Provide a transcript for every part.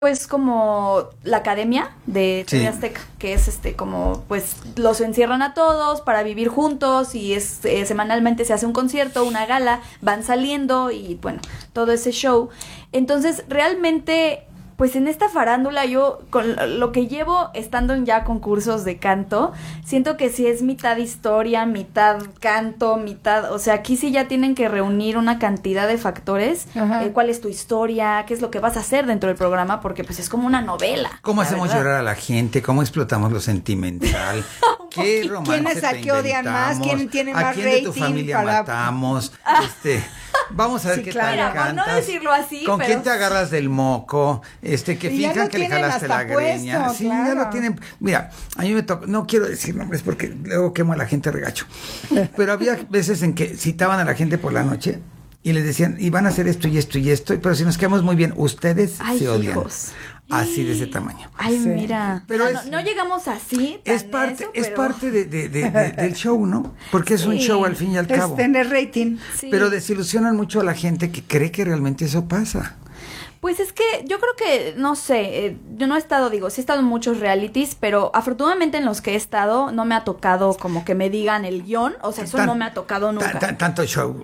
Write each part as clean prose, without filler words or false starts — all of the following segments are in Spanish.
es como la academia de TV Azteca, que es como pues los encierran a todos para vivir juntos y semanalmente se hace un concierto, una gala, van saliendo y bueno, todo ese show. Entonces realmente pues en esta farándula yo, con lo que llevo estando en ya concursos de canto, siento que sí es mitad historia, mitad canto, mitad, o sea, aquí sí ya tienen que reunir una cantidad de factores, cuál es tu historia, qué es lo que vas a hacer dentro del programa, porque pues es como una novela. ¿Cómo hacemos llorar a la gente? ¿Cómo explotamos lo sentimental? ¿Qué romance ¿Quiénes a qué odian más? ¿Quién tiene más rating? ¿A quién de tu familia matamos? Vamos a ver qué tal cantas. Por no decirlo así, ¿Con quién te agarras del moco? Que finjan que le jalaste la greña. Puesto, sí, claro. ya lo tienen. Mira, a mí me toca, no quiero decir nombres porque luego quemo a la gente regacho. Pero había veces en que citaban a la gente por la noche y les decían, y van a hacer esto y esto y esto, pero si nos quedamos muy bien, ustedes se odian. Hijos. Así de ese tamaño. Ay, sí. Mira. Pero no llegamos así. Es parte del show, ¿no? Porque es un show al fin y al cabo. Es tener rating. Sí. Pero desilusionan mucho a la gente que cree que realmente eso pasa. Pues es que yo creo que, no sé, yo no he estado, sí he estado en muchos realities, pero afortunadamente en los que he estado no me ha tocado como que me digan el guión, o sea, eso no me ha tocado nunca. Tanto show.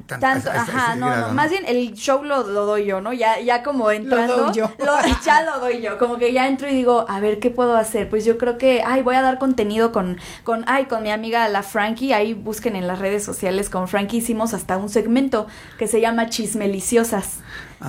No, más bien el show lo doy yo, ¿no? Ya como entrando, lo doy yo. Ya lo doy yo, como que ya entro y digo, a ver, ¿qué puedo hacer? Pues yo creo que, voy a dar contenido con mi amiga la Frankie, ahí busquen en las redes sociales, con Frankie hicimos hasta un segmento que se llama Chismeliciosas.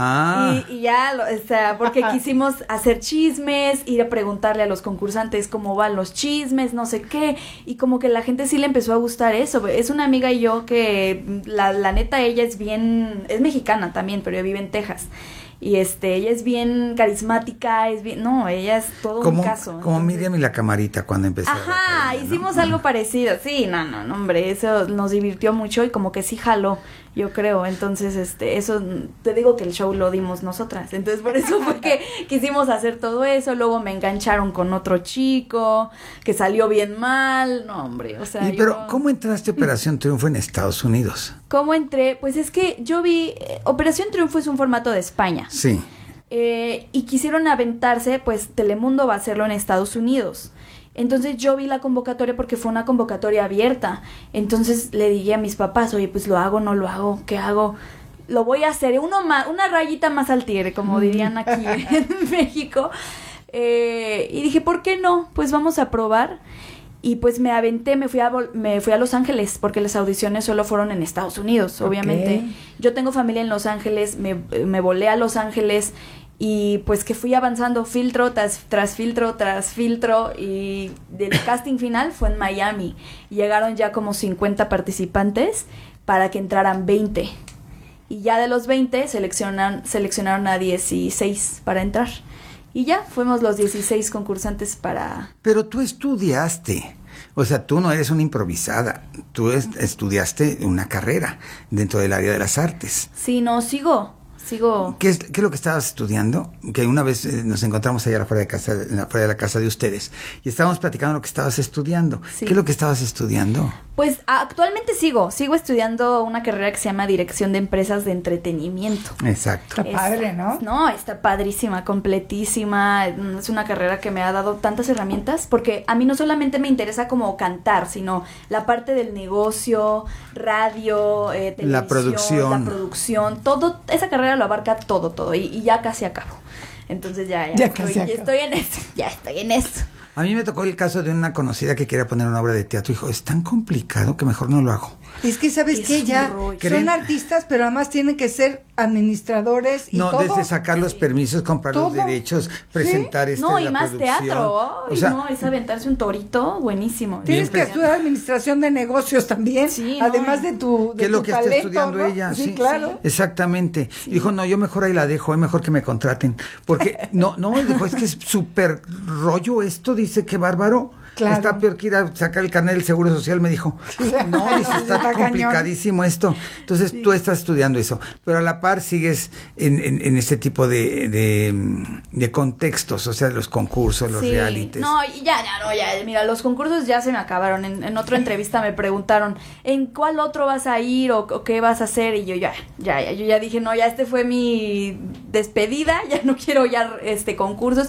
Y ya, o sea, porque quisimos hacer chismes, ir a preguntarle a los concursantes cómo van los chismes, no sé qué, y como que la gente sí le empezó a gustar eso. Es una amiga y yo que la neta ella es mexicana también, pero ella vive en Texas. Y ella es bien carismática, ella es todo un caso. Como Miriam y la Camarita cuando empezó. Ajá, hicimos algo parecido. Sí, no, hombre, eso nos divirtió mucho y como que sí jaló, yo creo. Entonces, eso, te digo que el show lo dimos nosotras. Entonces, por eso fue que quisimos hacer todo eso. Luego me engancharon con otro chico que salió bien mal. No, hombre, o sea. Pero, ¿cómo entraste a Operación Triunfo en Estados Unidos? ¿Cómo entré? Pues es que yo vi, Operación Triunfo es un formato de España. Sí. Y quisieron aventarse, pues Telemundo va a hacerlo en Estados Unidos. Entonces yo vi la convocatoria porque fue una convocatoria abierta. Entonces le dije a mis papás, oye, pues lo hago, no lo hago, ¿qué hago? Lo voy a hacer, una rayita más al tigre, como dirían aquí en México. Y dije, ¿por qué no? Pues vamos a probar. Y pues me aventé, me fui a Los Ángeles, porque las audiciones solo fueron en Estados Unidos, obviamente. Yo tengo familia en Los Ángeles, me volé a Los Ángeles y pues que fui avanzando filtro tras filtro, y del casting final fue en Miami. Llegaron ya como 50 participantes para que entraran 20. Y ya de los 20 seleccionaron a 16 para entrar. Y ya, fuimos los 16 concursantes para... Pero tú estudiaste, o sea, tú no eres una improvisada, tú estudiaste una carrera dentro del área de las artes. Sí, no, sigo. ¿Qué es lo que estabas estudiando? Que una vez nos encontramos allá afuera de la casa de ustedes y estábamos platicando lo que estabas estudiando. Sí. ¿Qué es lo que estabas estudiando? Pues actualmente sigo estudiando una carrera que se llama Dirección de Empresas de Entretenimiento. Exacto. Está padre, ¿no? No, está padrísima, completísima. Es una carrera que me ha dado tantas herramientas porque a mí no solamente me interesa como cantar, sino la parte del negocio, radio, televisión, la producción, todo. Esa carrera lo abarca todo y ya casi acabo. Entonces ya estoy en eso. A mí me tocó el caso de una conocida que quería poner una obra de teatro y dijo, es tan complicado que mejor no lo hago. Es que, ¿sabes qué? Ya son artistas, pero además tienen que ser administradores y todo. No, desde sacar los permisos, comprar los derechos, presentar No, y la más producción. teatro. Ay, es aventarse un torito buenísimo. Tienes que estudiar administración de negocios también, además de tu ¿qué es lo que talento, está estudiando, ¿no? Ella? Sí, claro. Exactamente. Sí. Dijo, no, yo mejor ahí la dejo, es mejor que me contraten. Porque, dijo, es que es súper rollo esto, dice, qué bárbaro. Claro. Está peor que ir a sacar el carnet del Seguro Social, me dijo. No, dice, está complicadísimo esto. Entonces tú estás estudiando eso, pero a la par sigues en este tipo de contextos, o sea, los concursos, los realities. No, ya, mira, los concursos ya se me acabaron. En otra entrevista me preguntaron, ¿en cuál otro vas a ir o qué vas a hacer? Y yo yo ya dije, no, ya este fue mi despedida, ya no quiero concursos.